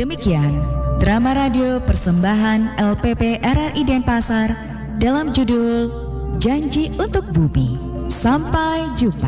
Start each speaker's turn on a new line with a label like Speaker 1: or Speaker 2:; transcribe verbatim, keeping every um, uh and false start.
Speaker 1: Demikian drama radio persembahan L P P R R I Denpasar dalam judul Janji untuk Bumi. Sampai jumpa.